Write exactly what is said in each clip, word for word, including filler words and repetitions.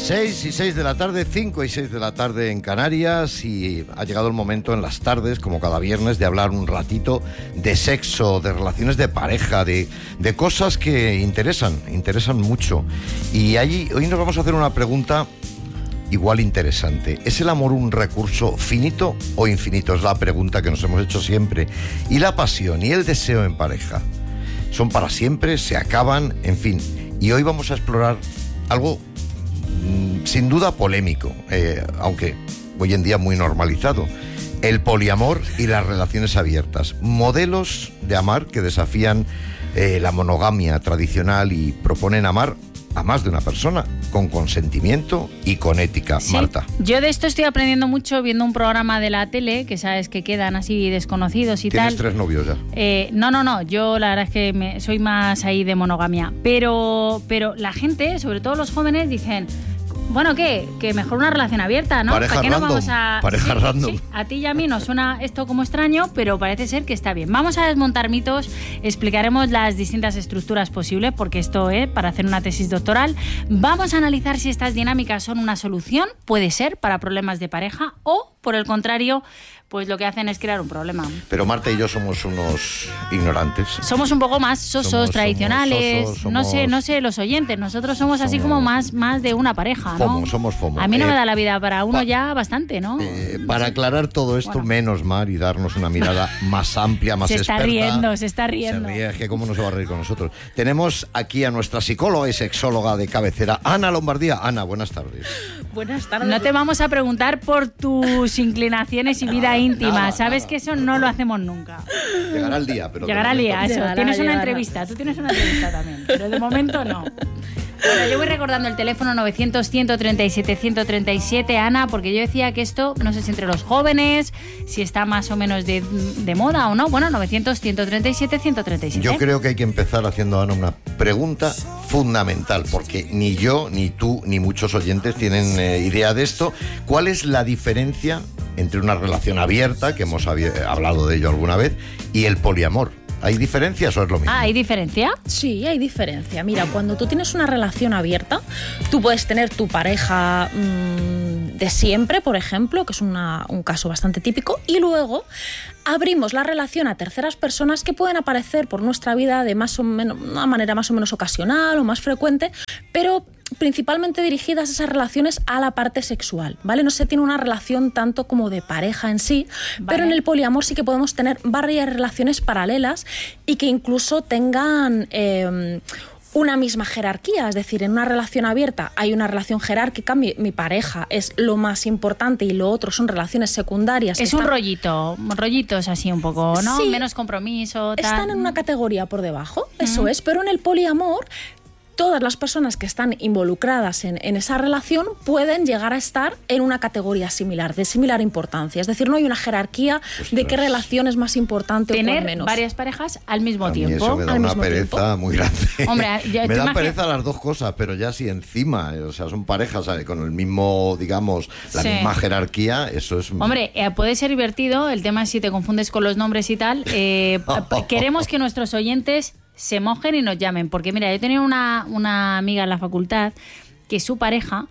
seis y seis de la tarde, cinco y seis de la tarde en Canarias, y ha llegado el momento en las tardes, como cada viernes, de hablar un ratito de sexo, de relaciones de pareja, de, de cosas que interesan, interesan mucho. Y allí, hoy nos vamos a hacer una pregunta igual interesante. ¿Es el amor un recurso finito o infinito? Es la pregunta que nos hemos hecho siempre. ¿Y la pasión y el deseo en pareja son para siempre? ¿Se acaban? En fin. Y hoy vamos a explorar algo mmm, sin duda polémico, eh, aunque hoy en día muy normalizado: el poliamor y las relaciones abiertas. Modelos de amar que desafían eh, la monogamia tradicional y proponen amar a más de una persona, con consentimiento y con ética. Sí, Marta. Yo de esto estoy aprendiendo mucho viendo un programa de la tele, que sabes que quedan así desconocidos y ¿Tienes tal. tres novios ya? Eh, no, no, no, yo la verdad es que me, soy más ahí de monogamia. Pero, pero la gente, sobre todo los jóvenes, dicen... Bueno, ¿qué? Que mejor una relación abierta, ¿no? Pareja ¿Para qué random, no vamos a...? pareja sí, random. Sí, a ti y a mí nos suena esto como extraño, pero parece ser que está bien. Vamos a desmontar mitos, explicaremos las distintas estructuras posibles, porque esto es para hacer una tesis doctoral. Vamos a analizar si estas dinámicas son una solución, puede ser, para problemas de pareja, o, por el contrario, pues lo que hacen es crear un problema. Pero Marta y yo somos unos ignorantes. Somos un poco más sosos, somos, tradicionales, somos sosos, no somos... sé, no sé, los oyentes. Nosotros somos, somos así como más, más de una pareja, ¿no? Fomo, somos fomo. A mí no eh, me da la vida, para uno pa, ya bastante, ¿no? Eh, para aclarar todo esto, bueno, menos Mar, y darnos una mirada más amplia, más se experta. Se está riendo, se está riendo. Se ríe, es que cómo no se va a reír con nosotros. Tenemos aquí a nuestra psicóloga y sexóloga de cabecera, Ana Lombardía. Ana, buenas tardes. Buenas tardes. No te vamos a preguntar por tus inclinaciones y vida íntima, nada, ¿sabes? Nada. Que eso no lo hacemos nunca. Llegará el día, pero... Llegará el día, eso. Llegará, tienes una llegará. entrevista, tú tienes una entrevista también, pero de momento no. Bueno, yo voy recordando el teléfono novecientos, ciento treinta y siete, ciento treinta y siete, Ana, porque yo decía que esto, no sé si entre los jóvenes, si está más o menos de, de moda o no. Bueno, novecientos, ciento treinta y siete, ciento treinta y siete. Yo creo que hay que empezar haciendo a Ana una pregunta fundamental, porque ni yo, ni tú, ni muchos oyentes tienen eh, idea de esto. ¿Cuál es la diferencia entre una relación abierta, que hemos hablado de ello alguna vez, y el poliamor? ¿Hay diferencias o es lo mismo? Ah, ¿hay diferencia? Sí, hay diferencia. Mira, cuando tú tienes una relación abierta, tú puedes tener tu pareja mmm, de siempre, por ejemplo, que es una, un caso bastante típico, y luego abrimos la relación a terceras personas que pueden aparecer por nuestra vida de más o menos, una manera más o menos ocasional o más frecuente, pero principalmente dirigidas esas relaciones a la parte sexual, ¿vale? No se tiene una relación tanto como de pareja en sí, vale, pero en el poliamor sí que podemos tener varias relaciones paralelas y que incluso tengan eh, una misma jerarquía. Es decir, en una relación abierta hay una relación jerárquica, mi, mi pareja es lo más importante y lo otro son relaciones secundarias. Es están, un rollito, rollitos así un poco, ¿no? Sí, menos compromiso, tal. Están en una categoría por debajo, uh-huh. Eso es, pero en el poliamor todas las personas que están involucradas en, en esa relación pueden llegar a estar en una categoría similar, de similar importancia. Es decir, no hay una jerarquía Ostras. de qué relación es más importante Tener o con menos. varias parejas al mismo a mí tiempo. Eso me da al una mismo pereza tiempo. muy grande. Hombre, ya, me dan imagino... pereza las dos cosas, pero ya si encima, o sea, son parejas, ¿sabes? Con el mismo, digamos, la sí. misma jerarquía, eso es... Hombre, eh, puede ser divertido, el tema es si te confundes con los nombres y tal. Eh, queremos que nuestros oyentes se mojen y nos llamen, porque mira, yo tenía una, una amiga en la facultad que su pareja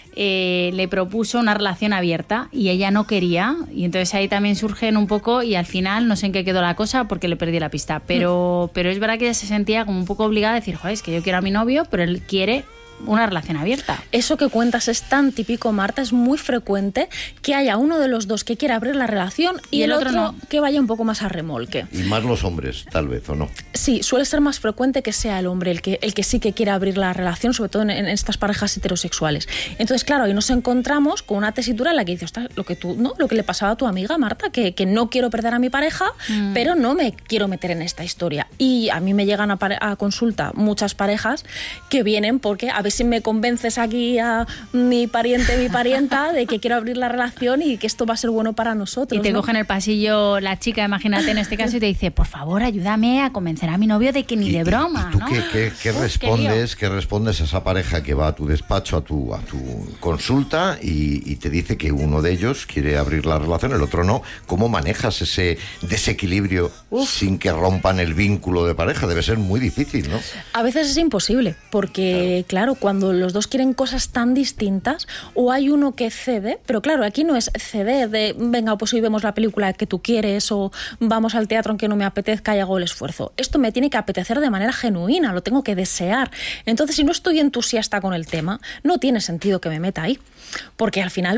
eh, le propuso una relación abierta y ella no quería, y entonces ahí también surgen un poco, y al final no sé en qué quedó la cosa porque le perdí la pista, pero, mm. pero es verdad que ella se sentía como un poco obligada a decir, joder, es que yo quiero a mi novio, pero él quiere una relación abierta. Eso que cuentas es tan típico, Marta, es muy frecuente que haya uno de los dos que quiera abrir la relación y, y el, el otro, otro no. que vaya un poco más a remolque. Y más los hombres, tal vez, ¿o no? Sí, suele ser más frecuente que sea el hombre el que, el que sí que quiera abrir la relación, sobre todo en, en estas parejas heterosexuales. Entonces, claro, ahí nos encontramos con una tesitura en la que dices, ostras, lo que tú, ¿no? Lo que le pasaba a tu amiga, Marta, que, que no quiero perder a mi pareja, mm. pero no me quiero meter en esta historia. Y a mí me llegan a, a consulta muchas parejas que vienen porque a ver si me convences aquí a mi pariente, mi parienta, de que quiero abrir la relación y que esto va a ser bueno para nosotros. Y te ¿no? coge en el pasillo la chica, imagínate en este caso, y te dice, por favor, ayúdame a convencer a mi novio de que ni y, de broma, ¿y tú ¿no? qué, qué, qué Uf, respondes? ¿Qué respondes a esa pareja que va a tu despacho, a tu, a tu consulta y, y te dice que uno de ellos quiere abrir la relación, el otro no? ¿Cómo manejas ese desequilibrio Uf. sin que rompan el vínculo de pareja? Debe ser muy difícil, ¿no? A veces es imposible, porque, claro, claro claro, cuando los dos quieren cosas tan distintas, o hay uno que cede, pero claro, aquí no es ceder de, venga, pues hoy vemos la película que tú quieres, o vamos al teatro aunque no me apetezca y hago el esfuerzo. Esto me tiene que apetecer de manera genuina, lo tengo que desear. Entonces, si no estoy entusiasta con el tema, no tiene sentido que me meta ahí, porque al final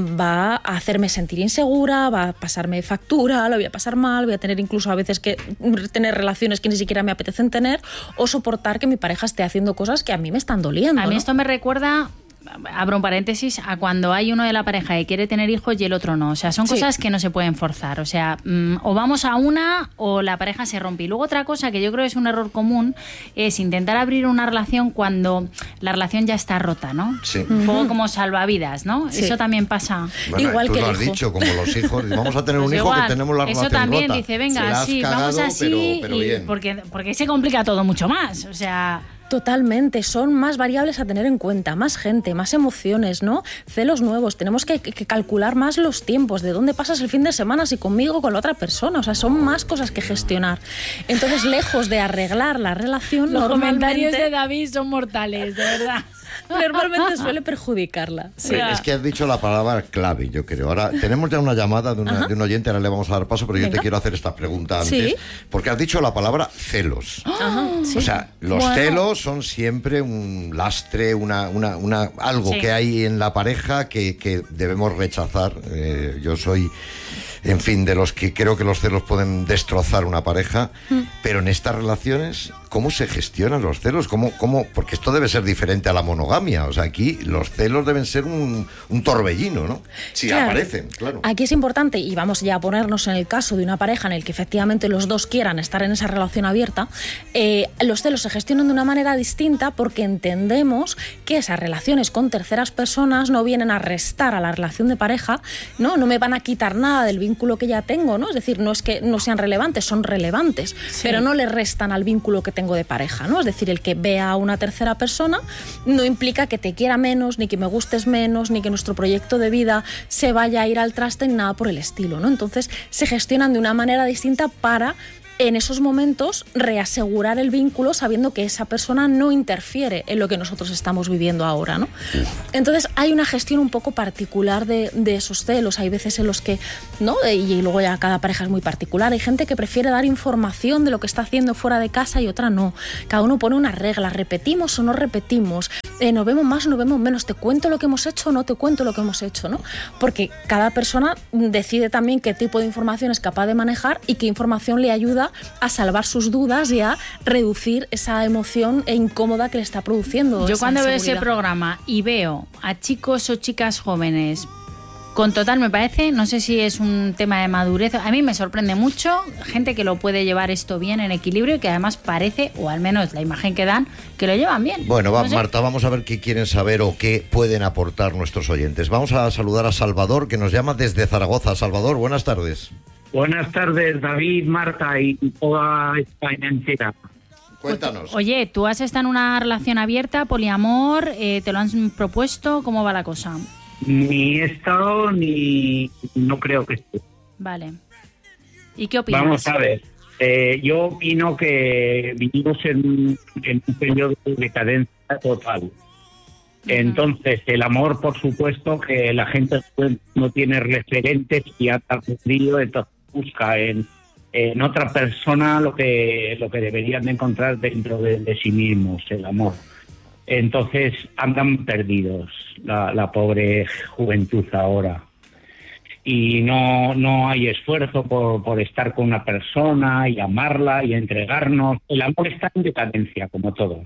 va a hacerme sentir insegura, va a pasarme factura, lo voy a pasar mal, voy a tener incluso a veces que tener relaciones que ni siquiera me apetecen tener, o soportar que mi pareja esté haciendo cosas que a mí me están doliendo. A mí ¿no? esto me recuerda, abro un paréntesis, a cuando hay uno de la pareja que quiere tener hijos y el otro no. O sea, son Sí. cosas que no se pueden forzar. O sea, mmm, o vamos a una o la pareja se rompe. Y luego otra cosa que yo creo es un error común es intentar abrir una relación cuando la relación ya está rota, ¿no? Sí. Un poco como salvavidas, ¿no? Sí. Eso también pasa. Bueno, Igual tú que lo el has hijo. dicho, como los hijos. Vamos a tener un Pues hijo igual, que tenemos la eso relación también rota. dice, Se venga, la has sí, cagado, vamos así, pero, pero y bien. porque, porque se complica todo mucho más. O sea... Totalmente, son más variables a tener en cuenta, más gente, más emociones, ¿no? Celos nuevos, tenemos que, que, que calcular más los tiempos, de dónde pasas el fin de semana, si conmigo o con la otra persona, o sea, son más cosas que gestionar. Entonces, lejos de arreglar la relación, Los normalmente, comentarios de David son mortales, de verdad. normalmente suele perjudicarla. Sí, es que has dicho la palabra clave, yo creo. Ahora, tenemos ya una llamada de, una, de un oyente, ahora le vamos a dar paso, pero yo Venga. te quiero hacer esta pregunta antes. Sí. Porque has dicho la palabra celos. Ajá, sí. O sea, los Bueno. celos son siempre un lastre, una, una, una, algo Sí. que hay en la pareja que, que debemos rechazar. Eh, yo soy, en fin, de los que creo que los celos pueden destrozar una pareja, Mm. pero en estas relaciones, ¿cómo se gestionan los celos? ¿Cómo, cómo? Porque esto debe ser diferente a la monogamia. O sea, aquí los celos deben ser un, un torbellino, ¿no? Si Claro. aparecen, claro. Aquí es importante, y vamos ya a ponernos en el caso de una pareja en el que efectivamente los dos quieran estar en esa relación abierta, eh, los celos se gestionan de una manera distinta porque entendemos que esas relaciones con terceras personas no vienen a restar a la relación de pareja, ¿no? No me van a quitar nada del vínculo que ya tengo, ¿no? Es decir, no es que no sean relevantes, son relevantes, Sí. pero no le restan al vínculo que tengo de pareja, ¿no? Es decir, el que vea a una tercera persona no implica que te quiera menos, ni que me gustes menos, ni que nuestro proyecto de vida se vaya a ir al traste, ni nada por el estilo, ¿no? Entonces se gestionan de una manera distinta para, en esos momentos, reasegurar el vínculo sabiendo que esa persona no interfiere en lo que nosotros estamos viviendo ahora, ¿no? Entonces hay una gestión un poco particular de, de esos celos. Hay veces en los que, ¿no? Y luego ya cada pareja es muy particular. Hay gente que prefiere dar información de lo que está haciendo fuera de casa y otra no. Cada uno pone unas reglas. ¿Repetimos o no repetimos? Eh, ¿Nos vemos más o nos vemos menos? ¿Te cuento lo que hemos hecho o no te cuento lo que hemos hecho, ¿no? Porque cada persona decide también qué tipo de información es capaz de manejar y qué información le ayuda a salvar sus dudas y a reducir esa emoción incómoda que le está produciendo. Yo esa cuando veo ese inseguridad. programa y veo a chicos o chicas jóvenes con total, me parece, no sé si es un tema de madurez, a mí me sorprende mucho gente que lo puede llevar esto bien en equilibrio y que además parece, o al menos la imagen que dan, que lo llevan bien. Bueno, va, No sé. Marta, vamos a ver qué quieren saber o qué pueden aportar nuestros oyentes. Vamos a saludar a Salvador, que nos llama desde Zaragoza. Salvador, buenas tardes. Buenas tardes, David, Marta y toda España entera. Cuéntanos. Oye, ¿tú has estado en una relación abierta, poliamor? Eh, ¿Te lo han propuesto? ¿Cómo va la cosa? Ni he estado ni no creo que esté. Vale. ¿Y qué opinas? Vamos a ver. Eh, yo opino que vivimos en, en un periodo de decadencia total. Entonces, el amor, por supuesto, que la gente no tiene referentes y ha perdido, entonces busca en, en otra persona lo que lo que deberían de encontrar dentro de, de sí mismos, el amor. Entonces, andan perdidos la, la pobre juventud ahora. Y no, no hay esfuerzo por, por estar con una persona y amarla y entregarnos. El amor está en decadencia, como todo.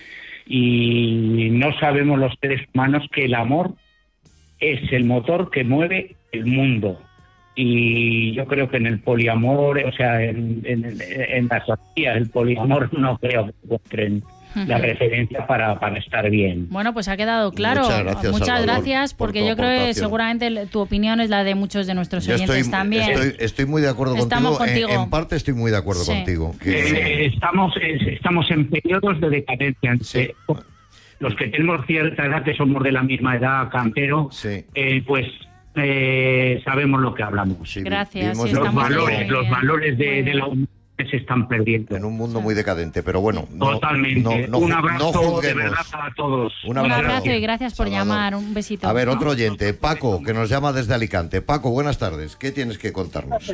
Y no sabemos los seres humanos que el amor es el motor que mueve el mundo. Y yo creo que en el poliamor, o sea, en, en, en la sociedad, el poliamor no creo que encuentren la referencia para, para estar bien. Bueno, pues ha quedado claro. Muchas gracias, Muchas Salvador, gracias, por porque tu yo creo que aportación. seguramente tu opinión es la de muchos de nuestros Yo oyentes estoy, también. estoy, estoy muy de acuerdo Estamos contigo. contigo. En, en parte estoy muy de acuerdo Sí. contigo. Que, Eh, estamos, eh, estamos en periodos de decadencia. Sí. Eh, Los que tenemos cierta edad, que somos de la misma edad, Cantero, Sí. eh, pues eh, sabemos lo que hablamos. sí, Gracias, vivimos sí, en Los estamos un mundo- valores, muy los bien. valores Muy de, de bien. la humanidad que se están perdiendo. En un mundo muy decadente, pero bueno. No, Totalmente. No, no, un abrazo no de verdad para todos. Un Un abrazo, abrazo y gracias por Salvador. llamar. Un besito. A ver, otro oyente, Paco, que nos llama desde Alicante. Paco, buenas tardes. ¿Qué tienes que contarnos?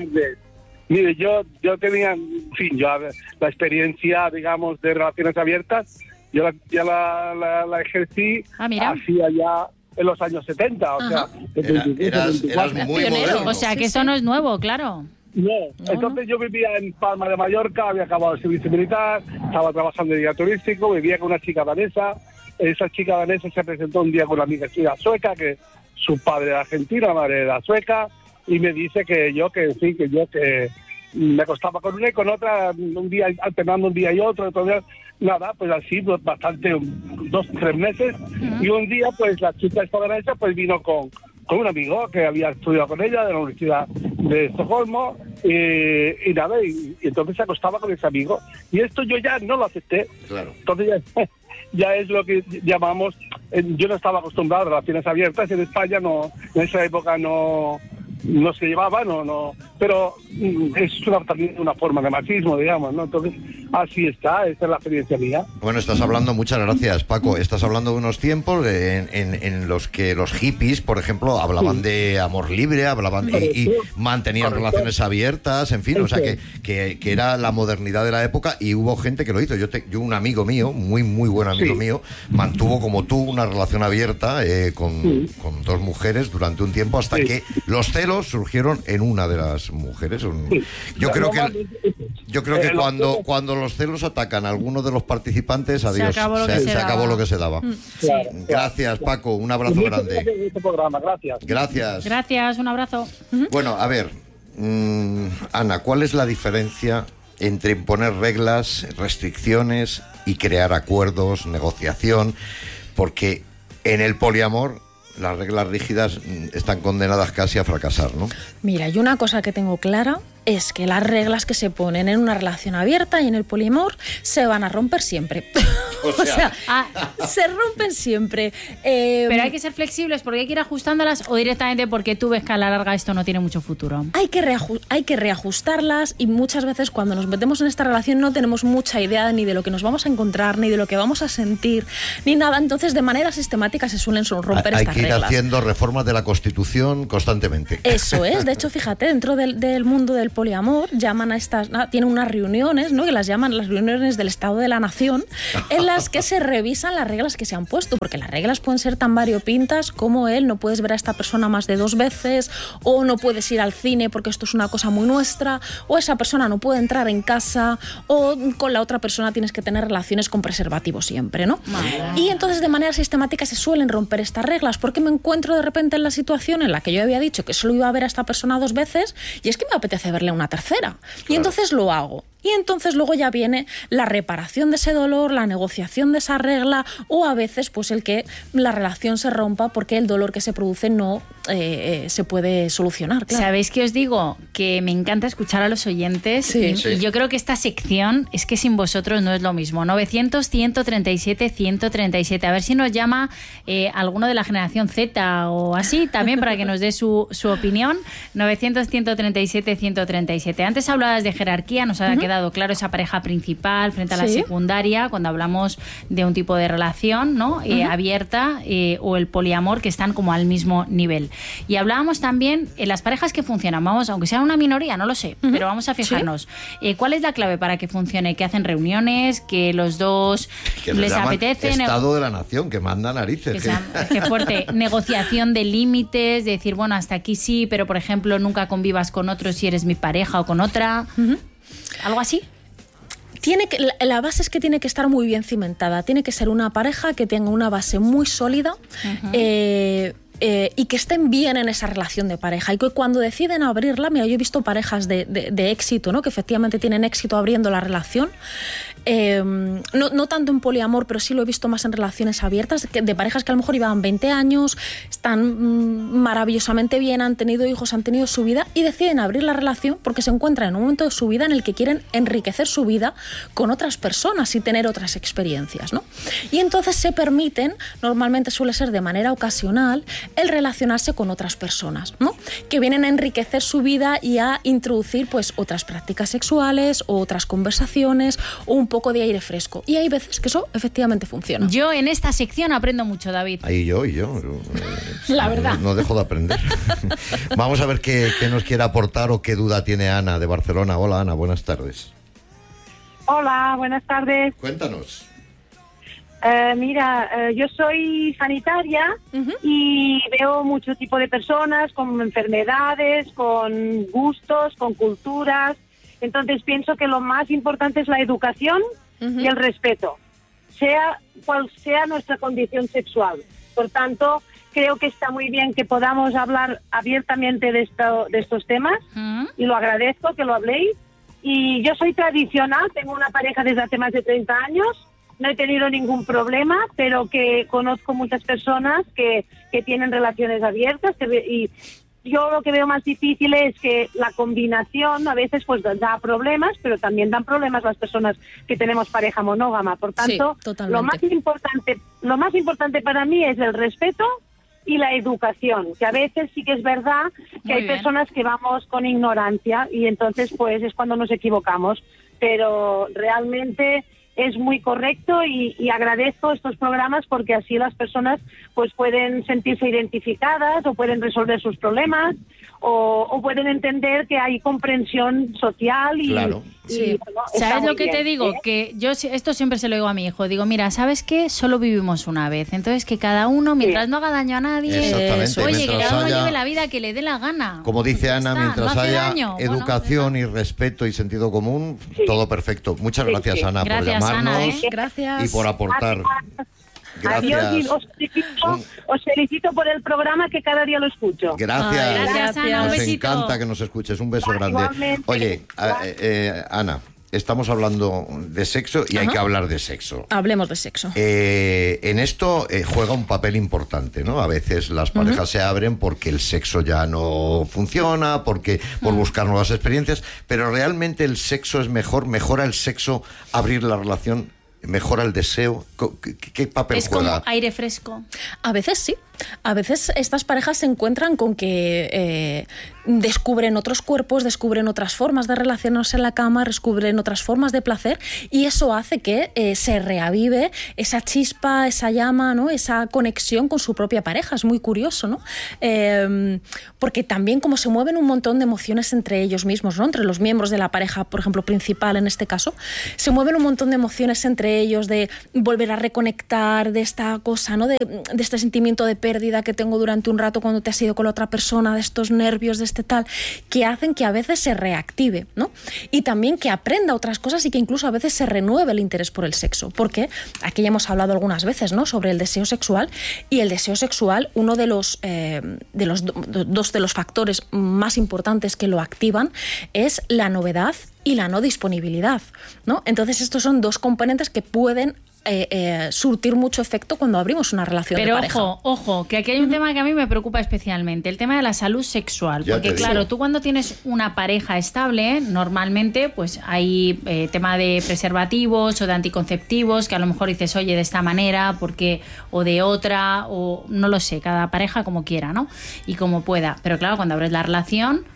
Mire, yo yo tenía, en fin, yo la experiencia, digamos, de relaciones abiertas, yo la, ya la, la, la ejercí Ah, mira. hacía ya en los años setenta, o Ajá. sea, Era- veintitrés, eras, veinticuatro. eras muy Pionero. moderno. O sea, que Sí, esto sí. no es nuevo, claro. No, No, entonces yo vivía en Palma de Mallorca, había acabado el servicio militar, estaba trabajando de guía turístico, vivía con una chica danesa. Esa chica danesa se presentó un día con una amiga suya sueca, que su padre era argentino, la madre era sueca, y me dice que yo, que en fin, que yo que me acostaba con una y con otra, un día alternando un día y otro, otro día, nada, pues así, pues bastante, un- dos, tres meses, y un día, pues la chica esta danesa, pues vino con, con un amigo que había estudiado con ella de la Universidad de Estocolmo, y, y nada, y, y entonces se acostaba con ese amigo, y esto yo ya no lo acepté. Claro. Entonces ya, ya es lo que llamamos, eh, yo no estaba acostumbrado a relaciones abiertas, en España no, en esa época no, no se llevaba, no, no, pero mm, es una, también una forma de machismo, digamos, ¿no? Entonces, así está, esta es la experiencia mía. Bueno, estás hablando, muchas gracias, Paco. Estás hablando de unos tiempos en, en- en los que los hippies, por ejemplo, hablaban de amor libre, hablaban y, y mantenían Correcto. relaciones abiertas, en fin, o sea que, Eso. que, que era la modernidad de la época y hubo gente que lo hizo. Yo, te- yo un amigo mío, muy, muy buen amigo Sí. mío, mantuvo como tú una relación abierta eh, con, Sí. con dos mujeres durante un tiempo hasta Sí. que los celos surgieron en una de las mujeres. Un- Sí. Yo creo que... Normalmente, Yo creo que eh, los cuando, celos- cuando los celos atacan a alguno de los participantes, adiós, acabó lo que se, se se daba. acabó lo que se daba. Sí. Claro, Gracias, claro. Paco, un abrazo Muchas grande. gracias por este programa, gracias. Gracias. Gracias, un abrazo. Bueno, a ver, mm, Ana, ¿cuál es la diferencia entre imponer reglas, restricciones y crear acuerdos, negociación? Porque en el poliamor las reglas rígidas mm, están condenadas casi a fracasar, ¿no? Mira, y una cosa que tengo clara es que las reglas que se ponen en una relación abierta y en el poliamor se van a romper siempre. O O sea, sea- Ah, se rompen siempre. Eh, pero hay que ser flexibles porque hay que ir ajustándolas o directamente porque tú ves que a la larga esto no tiene mucho futuro. hay que, reaju- hay que reajustarlas y muchas veces cuando nos metemos en esta relación no tenemos mucha idea ni de lo que nos vamos a encontrar, ni de lo que vamos a sentir, ni nada. Entonces, de manera sistemática se suelen son- romper Hay estas que ir reglas. haciendo reformas de la Constitución constantemente. Eso es, de hecho, fíjate, dentro del, del mundo del poliamor llaman a estas, ah, tienen unas reuniones, ¿no? Que las llaman las reuniones del Estado de la Nación, en las que se revisan las reglas que se han puesto, porque las reglas pueden ser tan variopintas como el no puedes ver a esta persona más de dos veces, o no puedes ir al cine porque esto es una cosa muy nuestra, o esa persona no puede entrar en casa, o con la otra persona tienes que tener relaciones con preservativo siempre, ¿no? Y entonces de manera sistemática se suelen romper estas reglas, porque me encuentro de repente en la situación en la que yo había dicho que solo iba a ver a esta persona dos veces y es que me apetece verle una tercera. Y entonces lo hago. Y entonces luego ya viene la reparación de ese dolor, la negociación de esa regla o a veces pues el que la relación se rompa porque el dolor que se produce no eh, eh, se puede solucionar. Claro. ¿Sabéis qué os digo? Que me encanta escuchar a los oyentes Sí. y, Sí. y yo creo que esta sección es que sin vosotros no es lo mismo. novecientos, ciento treinta y siete, ciento treinta y siete. A ver si nos llama eh, alguno de la generación Z o así también para que nos dé su, su opinión. novecientos, ciento treinta y siete, ciento treinta y siete. Antes hablabas de jerarquía, nos ha quedado claro esa pareja principal frente a la Sí. secundaria cuando hablamos de un tipo de relación, ¿no? Eh, abierta eh, o el poliamor, que están como al mismo nivel. Y hablábamos también en las parejas que funcionan, vamos, aunque sean una minoría, no lo sé, pero vamos a fijarnos. Eh, ¿Cuál es la clave para que funcione? Que hacen reuniones, que los dos Que les llaman apetece. Estado de la Nación, que manda narices. Que que- sea- qué fuerte. Negociación de límites, de decir, bueno, hasta aquí sí, pero por ejemplo, nunca convivas con otro si eres mi pareja o con otra. ¿Algo así? Tiene que, la, la base es que tiene que estar muy bien cimentada. Tiene que ser una pareja que tenga una base muy sólida eh, eh, y que estén bien en esa relación de pareja. Y que cuando deciden abrirla, mira, yo he visto parejas de, de, de éxito, ¿no? Que efectivamente tienen éxito abriendo la relación. eh, no, no tanto en poliamor, pero sí lo he visto más en relaciones abiertas, que, de parejas que a lo mejor llevaban veinte años, están mmm, maravillosamente bien, han tenido hijos, han tenido su vida y deciden abrir la relación porque se encuentran en un momento de su vida en el que quieren enriquecer su vida con otras personas y tener otras experiencias, ¿no? Y entonces se permiten, normalmente suele ser de manera ocasional, el relacionarse con otras personas, ¿no? Que vienen a enriquecer su vida y a introducir pues otras prácticas sexuales o otras conversaciones o un poco de aire fresco. Y hay veces que eso efectivamente funciona. Yo en esta sección aprendo mucho, David. Ahí yo y yo. Eh, La verdad. No, no dejo de aprender. Vamos a ver qué, qué nos quiere aportar o qué duda tiene Ana de Barcelona. Hola, Ana, buenas tardes. Hola, buenas tardes. Cuéntanos. Eh, mira, eh, yo soy sanitaria uh-huh. y veo mucho tipo de personas con enfermedades, con gustos, con culturas. Entonces pienso que lo más importante es la educación uh-huh. y el respeto, sea cual sea nuestra condición sexual. Por tanto, creo que está muy bien que podamos hablar abiertamente de, esto, de estos temas uh-huh. y lo agradezco que lo habléis. Y yo soy tradicional, tengo una pareja desde hace más de treinta años. No he tenido ningún problema, pero que conozco muchas personas que, que tienen relaciones abiertas que, y yo lo que veo más difícil es que la combinación a veces pues da problemas, pero también dan problemas las personas que tenemos pareja monógama. Por tanto, sí, lo más importante, lo más importante para mí es el respeto y la educación, que a veces sí que es verdad que Muy hay bien. personas que vamos con ignorancia y entonces pues es cuando nos equivocamos, pero realmente es muy correcto y, y agradezco estos programas porque así las personas pues pueden sentirse identificadas o pueden resolver sus problemas o, o pueden entender que hay comprensión social y... Claro. y, Sí. bueno, está ¿Sabes muy lo que bien, te digo? ¿eh? Que yo si- esto siempre se lo digo a mi hijo. Digo, mira, ¿sabes qué? Solo vivimos una vez. Entonces que cada uno, mientras Sí. no haga daño a nadie, Exactamente, eso, oye, que mientras cada uno haya- lleve la vida que le dé la gana. Como dice Ya Ana, está, mientras no hace haya daño. Bueno, educación y respeto y sentido común, Sí. todo perfecto. Muchas Sí, gracias, sí. Ana, Gracias, por llamarnos Ana, ¿eh? Gracias. y por aportar. Adiós y Gracias. os felicito, os felicito por el programa que cada día lo escucho. Gracias. Ay, Gracias, Ana, un Nos besito. encanta que nos escuches. Un beso Igual- grande. igualmente. Oye, a- eh, eh, Ana, estamos hablando de sexo y hay Ajá. que hablar de sexo. Hablemos de sexo. Eh, en esto eh, juega un papel importante, ¿no? A veces las parejas uh-huh. se abren porque el sexo ya no funciona, porque por uh-huh. buscar nuevas experiencias, pero realmente el sexo es mejor, mejora el sexo abrir la relación, mejora el deseo. ¿Qué, qué papel Es juega? como aire fresco. A veces sí. A veces estas parejas se encuentran con que eh, descubren otros cuerpos, descubren otras formas de relacionarse en la cama, descubren otras formas de placer y eso hace que eh, se reavive esa chispa, esa llama, ¿no? Esa conexión con su propia pareja. Es muy curioso, ¿no? Eh, porque también como se mueven un montón de emociones entre ellos mismos, ¿no? Entre los miembros de la pareja, por ejemplo, principal en este caso, se mueven un montón de emociones entre ellos de volver a reconectar, de esta cosa, ¿no? De, de este sentimiento de pérdida que tengo durante un rato cuando te has ido con la otra persona, de estos nervios, de este tal, que hacen que a veces se reactive, ¿no? Y también que aprenda otras cosas y que incluso a veces se renueve el interés por el sexo, porque aquí ya hemos hablado algunas veces, ¿no? Sobre el deseo sexual y el deseo sexual, uno de los, eh, de los do, dos de los factores más importantes que lo activan es la novedad y la no disponibilidad, ¿no? Entonces estos son dos componentes que pueden Eh, eh, surtir mucho efecto cuando abrimos una relación Pero de pareja. ojo, ojo, que aquí hay un tema que a mí me preocupa especialmente, el tema de la salud sexual. Ya Porque te digo. claro, tú cuando tienes una pareja estable, normalmente pues hay eh, tema de preservativos o de anticonceptivos, que a lo mejor dices, oye, de esta manera, porque o de otra, o no lo sé, cada pareja como quiera, ¿no? Y como pueda. Pero claro, cuando abres la relación,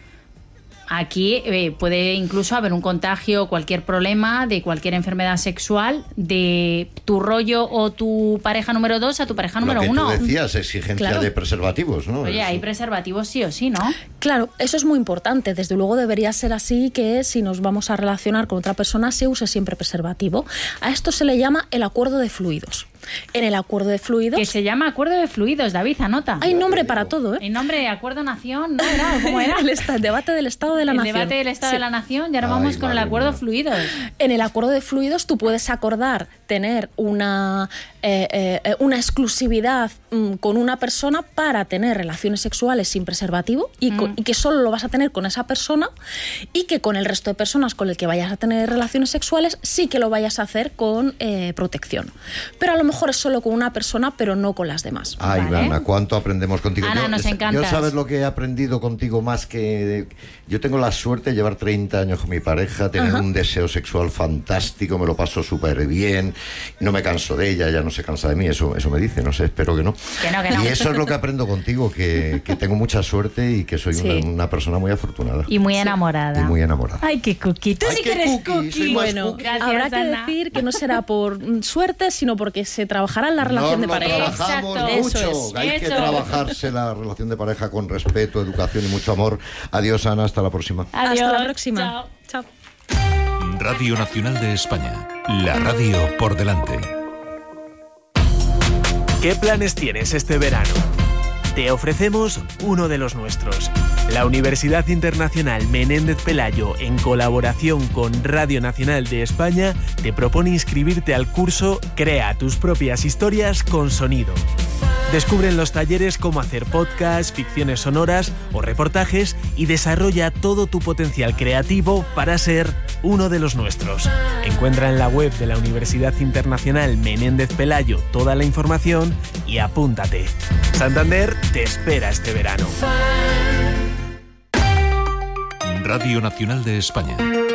aquí eh, puede incluso haber un contagio, cualquier problema de cualquier enfermedad sexual de tu rollo o tu pareja número dos a tu pareja número Lo que uno. tú decías, exigencia Claro. de preservativos, ¿no? Oye, Eso. hay preservativos sí o sí, ¿no? Claro, eso es muy importante. Desde luego debería ser así, que si nos vamos a relacionar con otra persona se use siempre preservativo. A esto se le llama el acuerdo de fluidos. En el acuerdo de fluidos... Que se llama acuerdo de fluidos, David, anota. Hay nombre para todo, ¿eh? El nombre de acuerdo nación, ¿no era? ¿Cómo era? El esta- debate del Estado de la el Nación. debate del Estado Sí. de la Nación, y ahora Ay, vamos con el madre acuerdo mía. fluidos. En el acuerdo de fluidos tú puedes acordar tener una, eh, eh, una exclusividad mm, con una persona para tener relaciones sexuales sin preservativo y, co- Mm. y que solo lo vas a tener con esa persona y que con el resto de personas con el que vayas a tener relaciones sexuales sí que lo vayas a hacer con eh, protección. Pero a lo mejor es solo con una persona, pero no con las demás. Ay, Vale. Ana, cuánto aprendemos contigo. Ana, nos yo encantas. sabes lo que he aprendido contigo más que... Yo tengo la suerte de llevar treinta años con mi pareja, tener Ajá. un deseo sexual fantástico, me lo paso súper bien, no me canso de ella, ella no se cansa de mí, eso, eso me dice, no sé, espero que no. Que no, que no. Y eso es lo que aprendo contigo, que, que tengo mucha suerte y que soy Sí. una, una persona muy afortunada. Y muy enamorada. Y muy enamorada. Ay, qué cookie. Tú Ay, sí qué que eres cookie, cookie. soy más Bueno, cookie. Gracias, habrá que Ana. decir que no será por mm, suerte, sino porque se trabajará en la relación Nos de lo pareja. trabajamos Exacto. mucho. Eso es. Hay que Eso. trabajarse la relación de pareja con respeto, educación y mucho amor. Adiós, Ana, hasta la próxima. Adiós. Hasta la próxima. Chao. Chao. Radio Nacional de España. La radio por delante. ¿Qué planes tienes este verano? Te ofrecemos uno de los nuestros. La Universidad Internacional Menéndez Pelayo, en colaboración con Radio Nacional de España, te propone inscribirte al curso Crea tus propias historias con sonido. Descubre en los talleres cómo hacer podcasts, ficciones sonoras o reportajes y desarrolla todo tu potencial creativo para ser uno de los nuestros. Encuentra en la web de la Universidad Internacional Menéndez Pelayo toda la información y apúntate. Santander te espera este verano. Radio Nacional de España.